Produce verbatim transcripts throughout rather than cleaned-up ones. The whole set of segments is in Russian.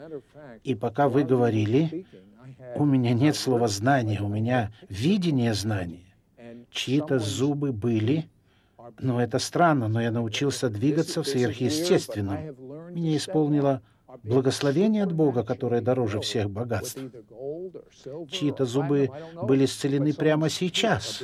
И пока вы говорили, у меня нет слова «знание», у меня видение знания. Чьи-то зубы были, но это странно, но я научился двигаться в сверхъестественном. Меня исполнило благословение от Бога, которое дороже всех богатств. Чьи-то зубы были исцелены прямо сейчас.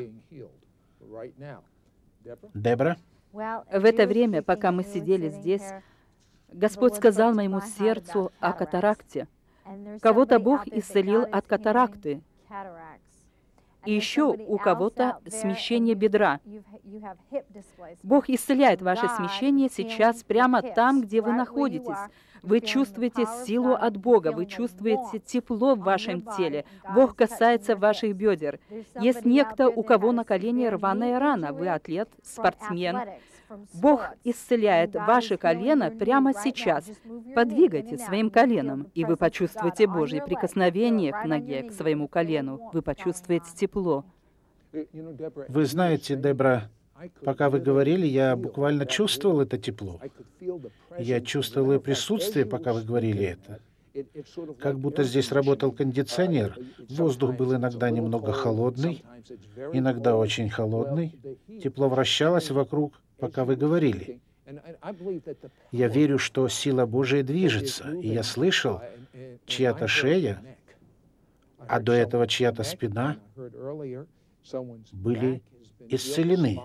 Дебра? В это время, пока мы сидели здесь, Господь сказал моему сердцу о катаракте. Кого-то Бог исцелил от катаракты. И еще у кого-то смещение бедра. Бог исцеляет ваше смещение сейчас прямо там, где вы находитесь. Вы чувствуете силу от Бога, вы чувствуете тепло в вашем теле. Бог касается ваших бедер. Есть некто, у кого на колене рваная рана. Вы атлет, спортсмен. Бог исцеляет ваше колено прямо сейчас. Подвигайте своим коленом, и вы почувствуете Божье прикосновение к ноге, к своему колену. Вы почувствуете тепло. Вы знаете, Дебра, пока вы говорили, я буквально чувствовал это тепло. Я чувствовал и присутствие, пока вы говорили это. Как будто здесь работал кондиционер. Воздух был иногда немного холодный, иногда очень холодный. Тепло вращалось вокруг, пока вы говорили. Я верю, что сила Божия движется, и я слышал, чья-то шея, а до этого чья-то спина были исцелены.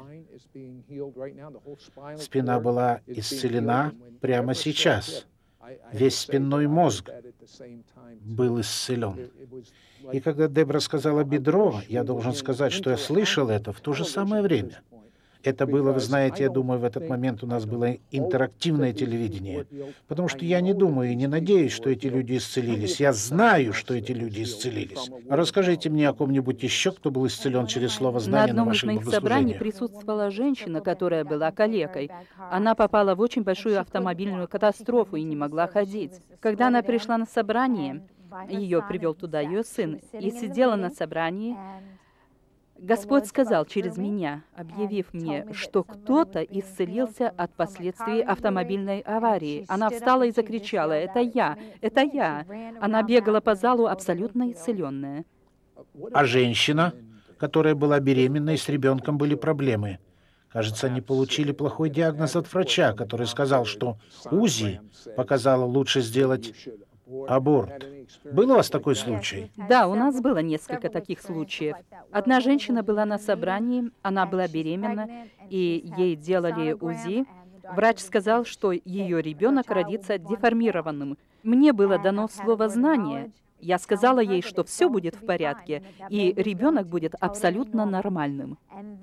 Спина была исцелена прямо сейчас. Весь спинной мозг был исцелен. И когда Дебра сказала «бедро», я должен сказать, что я слышал это в то же самое время. Это было, вы знаете, я думаю, в этот момент у нас было интерактивное телевидение, потому что я не думаю и не надеюсь, что эти люди исцелились. Я знаю, что эти люди исцелились. Расскажите мне о ком-нибудь еще, кто был исцелен через слово знания на ваших На одном из моих собраний богослужениях. присутствовала женщина, которая была калекой. Она попала в очень большую автомобильную катастрофу и не могла ходить. Когда она пришла на собрание, ее привел туда ее сын, и сидела на собрании, Господь сказал через меня, объявив мне, что кто-то исцелился от последствий автомобильной аварии. Она встала и закричала: «Это я! Это я!» Она бегала по залу абсолютно исцеленная. А женщина, которая была беременна и с ребенком были проблемы. Кажется, они получили плохой диагноз от врача, который сказал, что УЗИ показало лучше сделать аборт. Был у вас такой случай? Да, у нас было несколько таких случаев. Одна женщина была на собрании, она была беременна, и ей делали УЗИ. Врач сказал, что ее ребенок родится деформированным. Мне было дано слово знания. Я сказала ей, что все будет в порядке, и ребенок будет абсолютно нормальным.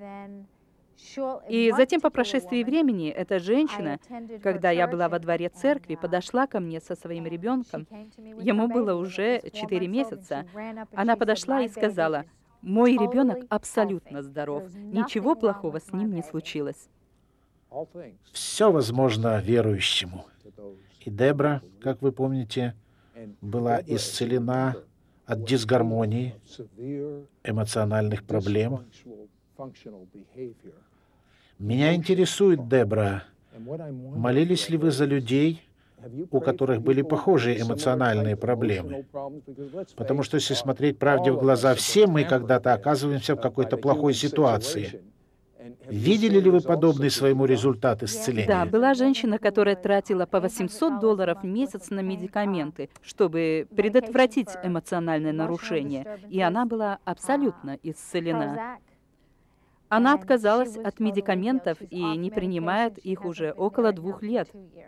И затем, по прошествии времени, эта женщина, когда я была во дворе церкви, подошла ко мне со своим ребенком. Ему было уже четыре месяца. Она подошла и сказала: «Мой ребенок абсолютно здоров. Ничего плохого с ним не случилось». Все возможно верующему. И Дебра, как вы помните, была исцелена от дисгармонии, эмоциональных проблем. Меня интересует, Дебра, молились ли вы за людей, у которых были похожие эмоциональные проблемы? Потому что, если смотреть правде в глаза, все мы когда-то оказываемся в какой-то плохой ситуации. Видели ли вы подобный своему результат исцеления? Да, была женщина, которая тратила по восемьсот долларов в месяц на медикаменты, чтобы предотвратить эмоциональное нарушение, и она была абсолютно исцелена. Она отказалась от медикаментов и не принимает их уже около двух лет.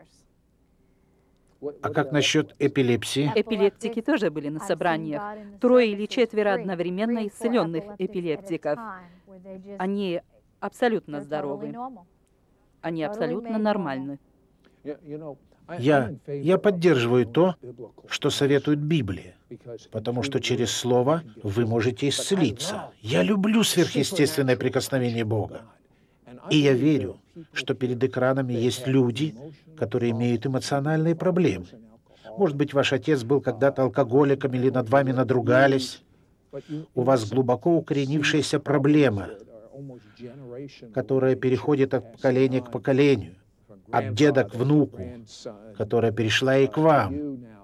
А как насчет эпилепсии? Эпилептики тоже были на собраниях. Трое или четверо одновременно исцеленных эпилептиков. Они абсолютно здоровы. Они абсолютно нормальны. Я, я поддерживаю то, что советует Библия, потому что через Слово вы можете исцелиться. Я люблю сверхъестественное прикосновение Бога. И я верю, что перед экранами есть люди, которые имеют эмоциональные проблемы. Может быть, ваш отец был когда-то алкоголиком или над вами надругались. У вас глубоко укоренившаяся проблема, которая переходит от поколения к поколению, от деда к внуку, которая перешла и к вам.